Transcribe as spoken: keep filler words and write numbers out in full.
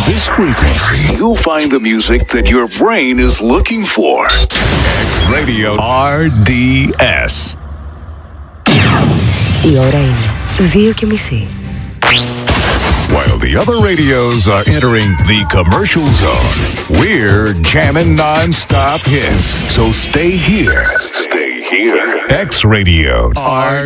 this frequency, you'll find the music that your brain is looking for. X Radio R D S. Η ώρα είναι δύο και μισή. While the other radios are entering the commercial zone, we're jamming non-stop hits. So stay here. Stay here. X Radio R